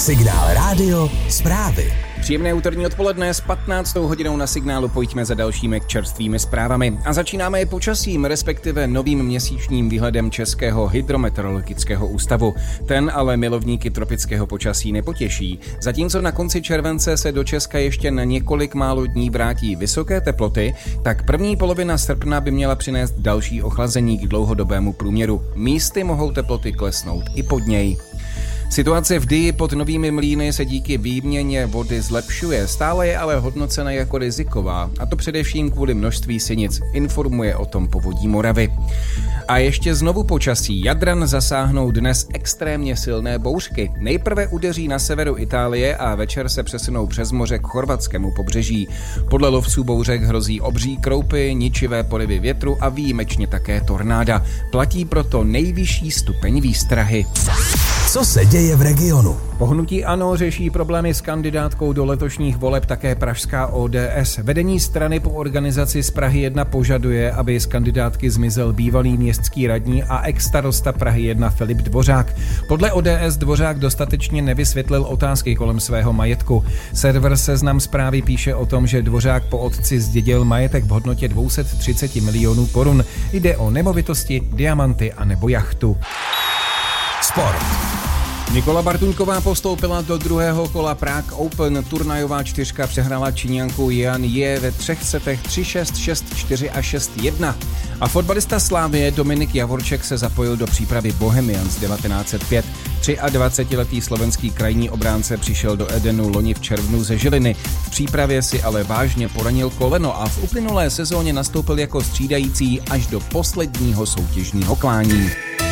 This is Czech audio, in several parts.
Signál Rádio zprávy. Příjemné úterní odpoledne s 15. hodinou na Signálu pojďme za dalšími čerstvými zprávami. A začínáme je počasím, respektive novým měsíčním výhledem Českého hydrometeorologického ústavu. Ten ale milovníky tropického počasí nepotěší. Zatímco na konci července se do Česka ještě na několik málo dní vrátí vysoké teploty, tak první polovina srpna by měla přinést další ochlazení k dlouhodobému průměru. Místy mohou teploty klesnout i pod něj. Situace v Dyji pod Novými Mlýny se díky výměně vody zlepšuje, stále je ale hodnocena jako riziková, a to především kvůli množství sinic, informuje o tom Povodí Moravy. A ještě znovu počasí. Jadran zasáhnou dnes extrémně silné bouřky. Nejprve udeří na severu Itálie a večer se přesunou přes moře k chorvatskému pobřeží. Podle lovců bouřek hrozí obří kroupy, ničivé porivy větru a výjimečně také tornáda. Platí proto nejvyšší stupeň výstrahy. Co se děje v regionu? Po hnutí ANO řeší problémy s kandidátkou do letošních voleb také pražská ODS. Vedení strany po organizaci z Prahy 1 požaduje, aby z kandidátky zmizel bývalý městský radní a ex-starosta Prahy 1 Filip Dvořák. Podle ODS Dvořák dostatečně nevysvětlil otázky kolem svého majetku. Server Seznam Zprávy píše o tom, že Dvořák po otci zdědil majetek v hodnotě 230 milionů korun. Jde o nemovitosti, diamanty a nebo jachtu. Sport. Nikola Bartuňková postoupila do druhého kola Prague Open. Turnajová čtyřka přehrála Číňanku Jian Ye ve 3 setech 3-6, 6-4 a 6-1. A fotbalista Slavie Dominik Javorček se zapojil do přípravy Bohemians 1905. 23letý slovenský krajní obránce přišel do Edenu loni v červnu ze Žiliny. V přípravě si ale vážně poranil koleno a v uplynulé sezóně nastoupil jako střídající až do posledního soutěžního klání.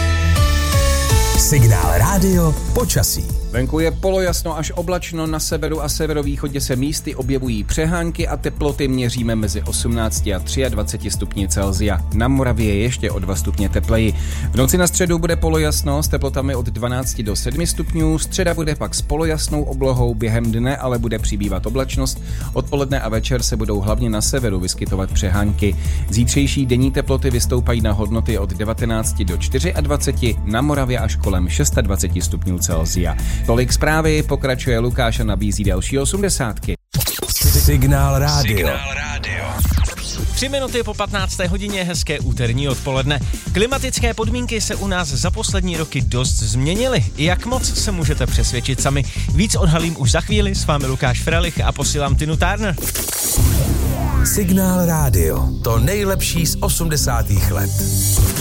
Signál Rádio počasí. Venku je polojasno až oblačno, na severu a severovýchodě se místy objevují přehánky a teploty měříme mezi 18 a 23 stupni Celsia. Na Moravě ještě o 2 stupně tepleji. V noci na středu bude polojasno s teplotami od 12 do 7 stupňů, středa bude pak s polojasnou oblohou, během dne ale bude přibývat oblačnost. Odpoledne a večer se budou hlavně na severu vyskytovat přehánky. Zítřejší denní teploty vystoupají na hodnoty od 19 do 24, na Moravě až kolem 26 stupňů Celsia. Tolik zprávy, pokračuje Lukáš a nabízí další 80. Signál Rádio. 3 minuty po 15. hodině, hezké úterní odpoledne. Klimatické podmínky se u nás za poslední roky dost změnily. Jak moc se můžete přesvědčit sami? Víc odhalím už za chvíli, s vámi Lukáš Frelich a posílám Tinu Turner. Signál Rádio. To nejlepší z 80. let.